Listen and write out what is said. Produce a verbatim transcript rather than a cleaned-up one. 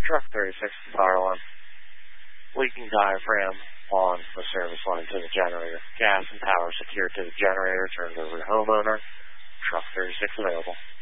Truck thirty-six, power one. Leaking diaphragm on the service line to the generator. Gas and power secured to the generator turned over to homeowner. Truck thirty-six available.